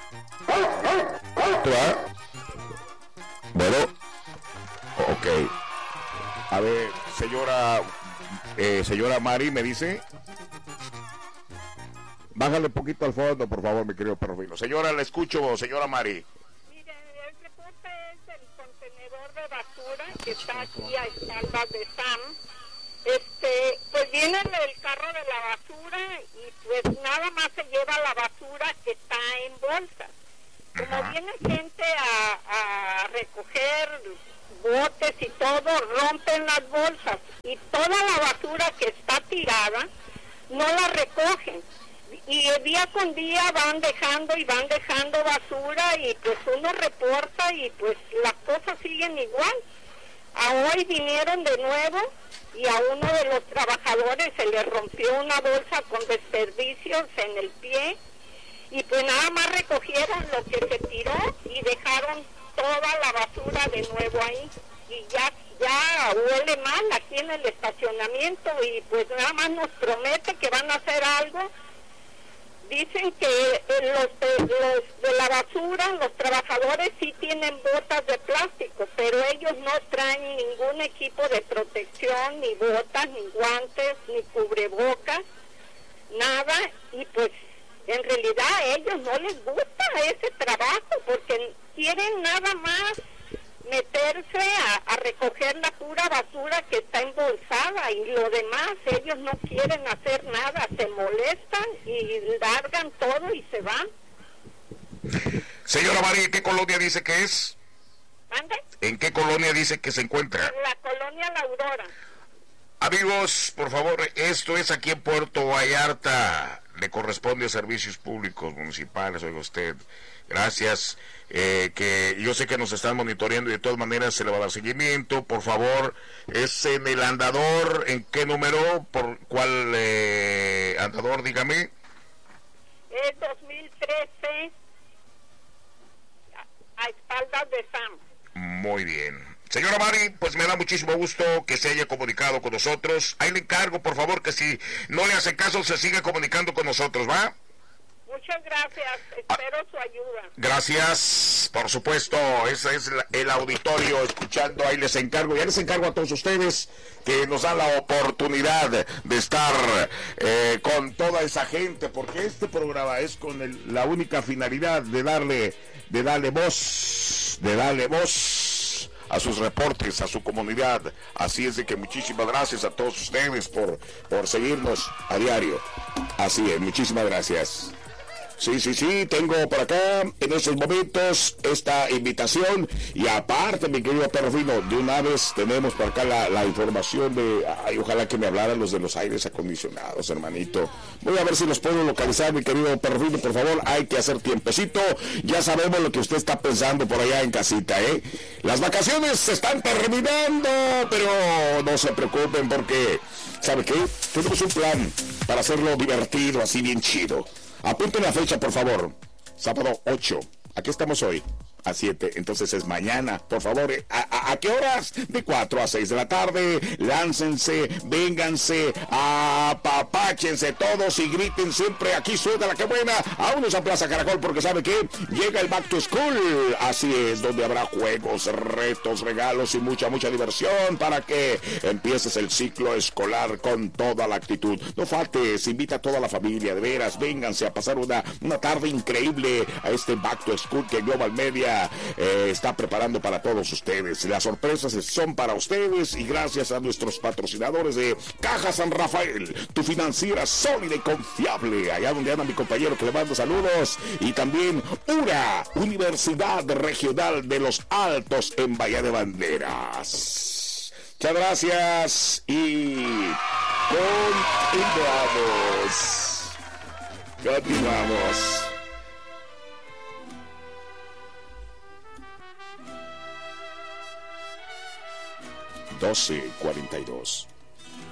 ¿Tú vas? Bueno, ok. A ver, señora Mari, me dice. Bájale un poquito al fondo, por favor, mi querido Perfino. Señora, la escucho, señora Mari. Mire, el reporte es del contenedor de basura que está aquí a espaldas de Sam. Pues viene el carro de la basura y pues nada más se lleva la basura que está en bolsas. Como viene gente a recoger botes y todo, rompen las bolsas y toda la basura que está tirada no la recogen. Y día con día van dejando basura y pues uno reporta y pues las cosas siguen igual. A hoy vinieron de nuevo y a uno de los trabajadores se le rompió una bolsa con desperdicios en el pie y pues nada más recogieron lo que se tiró y dejaron toda la basura de nuevo ahí y ya huele mal aquí en el estacionamiento y pues nada más nos promete que van a hacer algo. Dicen que los de la basura, los trabajadores sí tienen botas de plástico, pero ellos no traen ningún equipo de protección, ni botas, ni guantes, ni cubrebocas, nada, y pues en realidad a ellos no les gusta ese trabajo porque quieren nada más meterse a recoger la pura basura que está embolsada y lo demás ellos no quieren hacer nada, se molestan y largan todo y se van. Señora María, ¿qué colonia dice que es? ¿Ande? ¿En qué colonia dice que se encuentra? En la colonia La Aurora. Amigos, por favor, esto es aquí en Puerto Vallarta, le corresponde a Servicios Públicos Municipales, oiga usted, gracias, que yo sé que nos están monitoreando y de todas maneras se le va a dar seguimiento. Por favor, es en el andador, ¿en qué número? ¿Por cuál andador, dígame? Es 2013 a espaldas de Sam. Muy bien. Señora Mari, pues me da muchísimo gusto que se haya comunicado con nosotros. Ahí le encargo, por favor, que si no le hace caso, se siga comunicando con nosotros, ¿va? Muchas gracias, espero su ayuda. Gracias, por supuesto, ese es el auditorio escuchando, ahí les encargo, ya les encargo a todos ustedes que nos dan la oportunidad de estar con toda esa gente, porque este programa es con la única finalidad de darle voz a sus reportes, a su comunidad. Así es de que muchísimas gracias a todos ustedes por seguirnos a diario. Así es, muchísimas gracias. Sí, tengo por acá en estos momentos esta invitación y aparte, mi querido Perfino, de una vez tenemos por acá la información de, ojalá que me hablaran los de los aires acondicionados, hermanito. Voy a ver si los puedo localizar, mi querido Perfino, por favor, hay que hacer tiempecito, ya sabemos lo que usted está pensando por allá en casita, Las vacaciones se están terminando, pero no se preocupen porque, ¿sabe qué? Tenemos un plan para hacerlo divertido, así bien chido. Apunten la fecha, por favor. Sábado 8. Aquí estamos hoy. A 7, entonces es mañana, por favor, ¿a qué horas? De 4 a 6 de la tarde, láncense, vénganse, apapáchense todos y griten siempre, aquí suena la que buena, vámonos a Plaza Caracol, porque ¿sabe qué? Llega el Back to School, así es, donde habrá juegos, retos, regalos y mucha diversión para que empieces el ciclo escolar con toda la actitud. No faltes, invita a toda la familia, de veras, vénganse a pasar una tarde increíble a este Back to School que Global Media está preparando para todos ustedes. Las sorpresas son para ustedes y gracias a nuestros patrocinadores de Caja San Rafael, tu financiera sólida y confiable, allá donde anda mi compañero que le mando saludos, y también URA, Universidad Regional de los Altos en Bahía de Banderas. Muchas gracias y continuamos. 12:42.